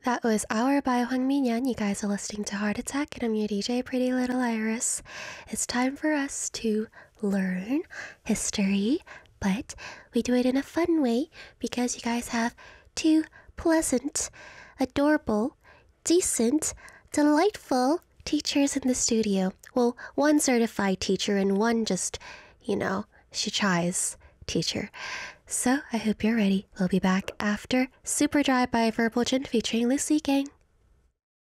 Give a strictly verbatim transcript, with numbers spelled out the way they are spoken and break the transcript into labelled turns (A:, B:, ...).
A: That was Hour by Hwang Minhyun. You guys are listening to Heart Attack, and I'm your D J, Pretty Little Iris. It's time for us to learn history, but we do it in a fun way because you guys have two pleasant, adorable, decent, delightful teachers in the studio. Well, one certified teacher and one just, you know, she tries teacher. So I hope you're ready. We'll be back after Super Dry by Verbal Jin featuring Lucy Gang.